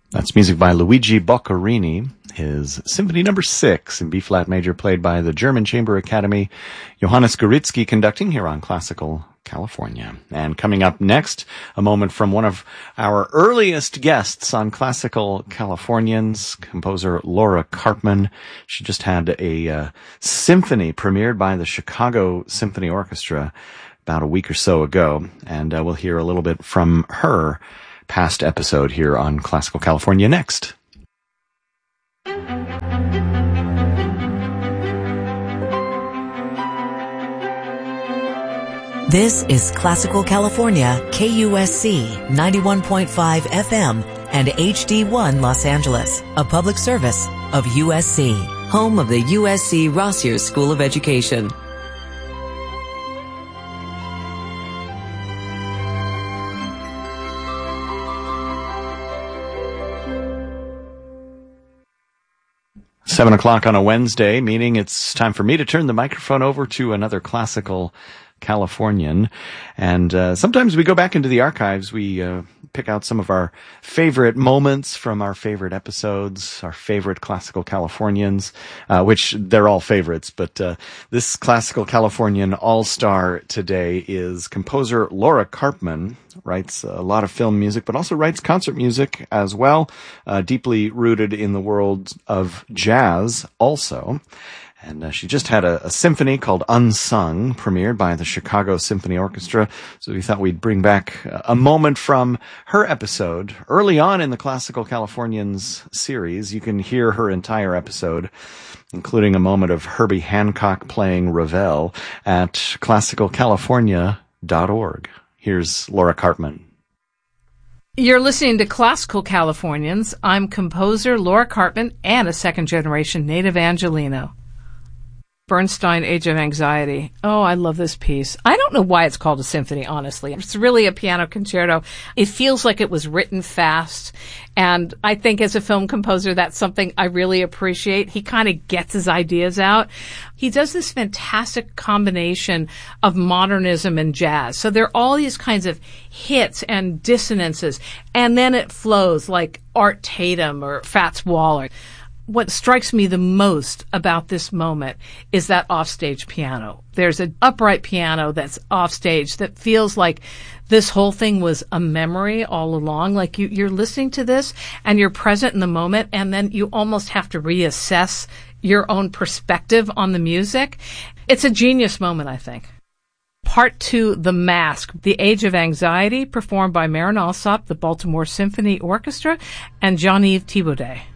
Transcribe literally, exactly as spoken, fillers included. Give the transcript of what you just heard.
That's music by Luigi Boccherini, his Symphony Number Six in B-flat major, played by the German Chamber Academy. Johannes Goritzky conducting here on Classical California. And coming up next, a moment from one of our earliest guests on Classical Californians, composer Laura Karpman. She just had a uh, symphony premiered by the Chicago Symphony Orchestra about a week or so ago, and uh, we'll hear a little bit from her past episode here on Classical California next. This is Classical California, K U S C ninety-one point five F M and H D one Los Angeles, a public service of U S C, home of the U S C Rossier School of Education. Seven o'clock on a Wednesday, meaning it's time for me to turn the microphone over to another Classical Californian. And uh, sometimes we go back into the archives. We uh, pick out some of our favorite moments from our favorite episodes, our favorite Classical Californians, uh, which they're all favorites. But uh, this Classical Californian all-star today is composer Laura Karpman. Writes a lot of film music, but also writes concert music as well, uh, deeply rooted in the world of jazz also. And uh, she just had a, a symphony called Unsung, premiered by the Chicago Symphony Orchestra. So we thought we'd bring back a moment from her episode. Early on in the Classical Californians series, you can hear her entire episode, including a moment of Herbie Hancock playing Ravel, at classical california dot org. Here's Laura Karpman. You're listening to Classical Californians. I'm composer Laura Karpman and a second-generation native Angelino. Bernstein, Age of Anxiety. Oh, I love this piece. I don't know why it's called a symphony, honestly. It's really a piano concerto. It feels like it was written fast. And I think as a film composer, that's something I really appreciate. He kind of gets his ideas out. He does this fantastic combination of modernism and jazz. So there are all these kinds of hits and dissonances. And then it flows like Art Tatum or Fats Waller. What strikes me the most about this moment is that offstage piano. There's an upright piano that's offstage that feels like this whole thing was a memory all along. Like you, you're listening to this and you're present in the moment, and then you almost have to reassess your own perspective on the music. It's a genius moment, I think. Part two, The Mask, The Age of Anxiety, performed by Marin Alsop, the Baltimore Symphony Orchestra, and Jean-Yves Thibaudet.